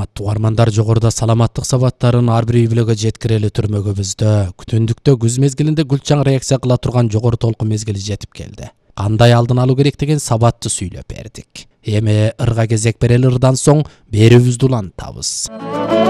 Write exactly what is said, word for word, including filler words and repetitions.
урматтуу угармандар, жогоруда саламаттык сабаттарын ар бир үй-бүлөгө жеткирели түрмөгүбүздө күтүндүктө күз мезгилинде гүлчаң реакция кыла турган жогору толкун мезгили жетип келди. Кандай алдын алуу керек деген сабатты сүйлөп бердик. Эми ырга кезек берели, ырдан соң берүүбүздү улантабыз.